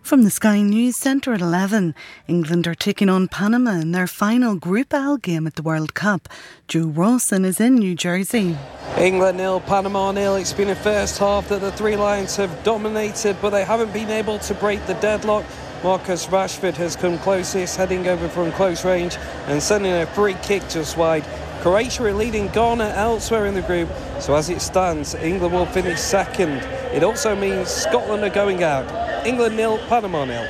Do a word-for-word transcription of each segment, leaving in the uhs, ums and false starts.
From the Sky News Centre at eleven, England are taking on Panama in their final Group L game at the World Cup. Joe Rawson is in New Jersey. England nil, Panama nil. It's been a first half that the Three Lions have dominated, but they haven't been able to break the deadlock. Marcus Rashford has come closest, heading over from close range and sending a free kick just wide. Croatia are leading Ghana elsewhere in the group, so as it stands, England will finish second. It also means Scotland are going out. England nil, Panama nil.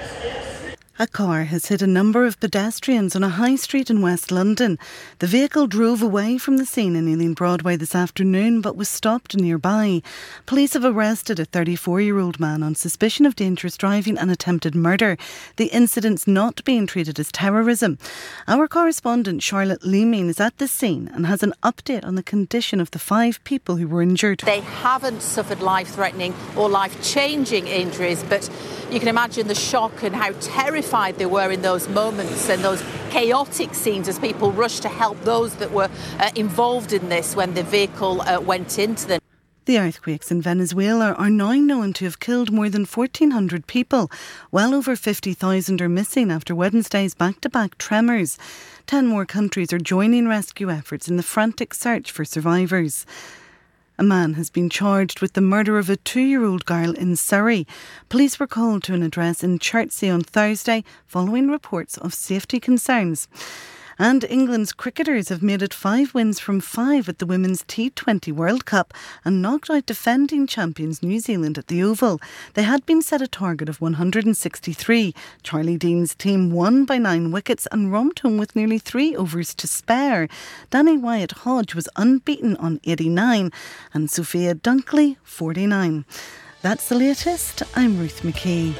A car has hit a number of pedestrians on a high street in West London. The vehicle drove away from the scene in Ealing Broadway this afternoon but was stopped nearby. Police have arrested a thirty-four-year-old man on suspicion of dangerous driving and attempted murder. The incident's not being treated as terrorism. Our correspondent Charlotte Leeming is at the scene and has an update on the condition of the five people who were injured. They haven't suffered life-threatening or life-changing injuries, but you can imagine the shock and how terrified they were in those moments and those chaotic scenes as people rushed to help those that were uh, involved in this when the vehicle uh, went into them. The earthquakes in Venezuela are now known to have killed more than fourteen hundred people. Well over fifty thousand are missing after Wednesday's back-to-back tremors. Ten more countries are joining rescue efforts in the frantic search for survivors. A man has been charged with the murder of a two-year-old girl in Surrey. Police were called to an address in Chertsey on Thursday following reports of safety concerns. And England's cricketers have made it five wins from five at the Women's T twenty World Cup and knocked out defending champions New Zealand at the Oval. They had been set a target of one hundred sixty-three. Charlie Dean's team won by nine wickets and romped home with nearly three overs to spare. Danny Wyatt Hodge was unbeaten on eighty-nine and Sophia Dunkley forty-nine. That's the latest. I'm Ruth McKee.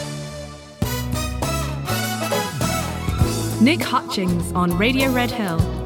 Nick Hutchings on Radio Red Hill.